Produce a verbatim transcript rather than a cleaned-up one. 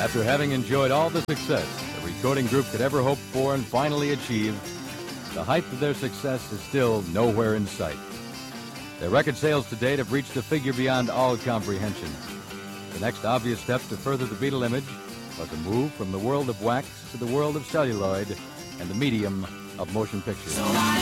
After having enjoyed all the success the recording group could ever hope for and finally achieve, the height of their success is still nowhere in sight. Their record sales to date have reached a figure beyond all comprehension. The next obvious step to further the Beatle image was a move from the world of wax to the world of celluloid and the medium of motion pictures. So I